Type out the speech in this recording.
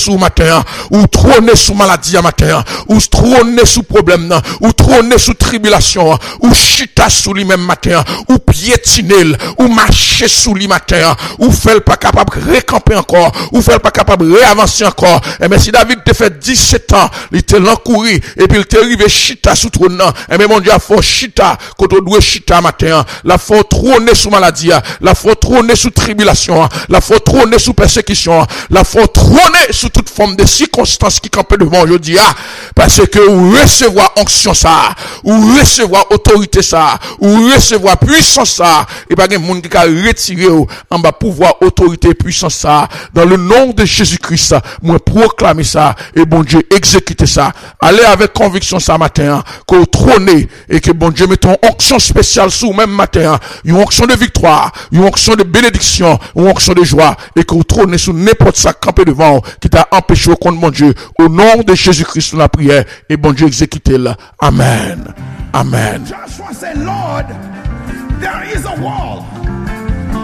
sous matin, ou trôner sous maladie matin, ou trôner sous problème, ou trôner sous tribulation, ou chita sous lui-même matin, ou piétiner, ou marcher sous lui matin, ou faire pas capable de récamper encore, ou faire pas capable de réavancer encore. Et mais si David te fait 17 ans, il était l'encouru, et puis il était arrivé chita sous trône, et mais mon Dieu a fait chita, quand on doit chita matin, la faut trôner sous maladie, la faut trôner sous tribulation, la faut trôner sous persécution, la faut trôner sous toute forme de circonstances qui campent devant aujourd'hui, parce que vous recevoir onction ça, ou recevoir autorité ça, ou recevoir puissance ça, et pas de monde qui a retiré en bas pouvoir, autorité, puissance ça, dans le nom de Jésus-Christ, moi proclamer ça, et bon Dieu exécuter ça. Allez avec conviction ça matin, que vous trônez, et que bon Dieu mette une onction spéciale sous même matin, une onction de victoire, une onction de bénédiction, une onction de joie, et que vous trônez sous n'importe ça campé devant, qui t'a empêché au compte mon Dieu, au nom de Jésus-Christ, la prière, et bon Dieu exécutez-la. Amen. Amen. Joshua said, Lord, there is a wall.